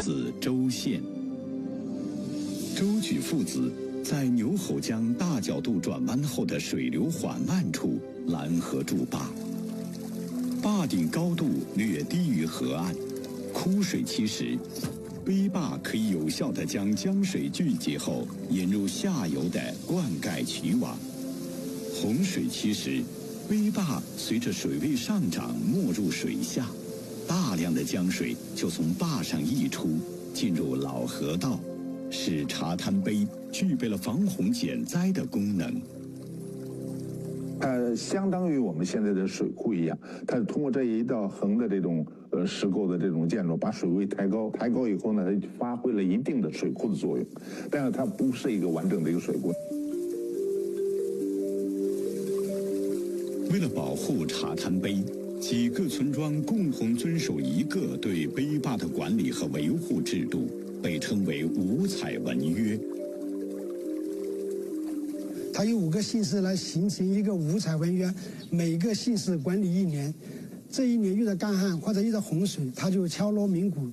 字周宪。周举父子在牛吼江大角度转弯后的水流缓慢处拦河筑坝，坝顶高度略低于河岸，枯水期时，碑坝可以有效地将江水聚集后引入下游的灌溉渠网。洪水期时，碑坝随着水位上涨没入水下，大量的江水就从坝上溢出，进入老河道，使茶滩碑具备了防洪减灾的功能。 它相当于我们现在的水库一样，它是通过这一道横的这种石构的这种建筑，把水位抬高，抬高以后呢，它发挥了一定的水库的作用，但是它不是一个完整的一个水库。 为了保护茶滩碑，几个村庄共同遵守一个对碑坝的管理和维护制度，被称为五彩文约。 它有5个姓氏来形成一个五彩文约，每个姓氏管理1年，这1年遇到干旱或者遇到洪水，它就敲锣鸣鼓